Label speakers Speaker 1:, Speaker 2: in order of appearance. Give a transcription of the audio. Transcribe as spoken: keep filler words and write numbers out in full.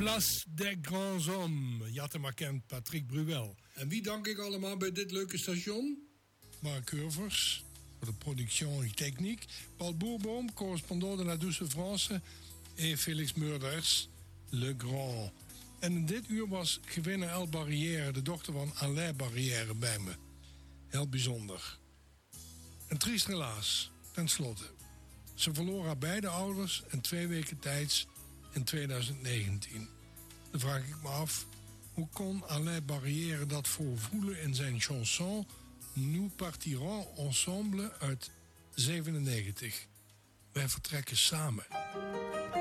Speaker 1: Place des Grands Hommes. Jatte maar kent Patrick Bruel.
Speaker 2: En wie dank ik allemaal bij dit leuke station?
Speaker 1: Mark Curvers voor de production et technique. Paul Boerboom, correspondant de la Douce France. En Felix Murders, Le Grand. En in dit uur was gewinner El Barrière, de dochter van Alain Barrière, bij me. Heel bijzonder. Een triest relaas, ten slotte. Ze verloor haar beide ouders en twee weken tijds in tweeduizend negentien. Dan vraag ik me af, hoe kon Alain Barrière dat voorvoelen in zijn chanson Nous partirons ensemble uit zevenennegentig. Wij vertrekken samen.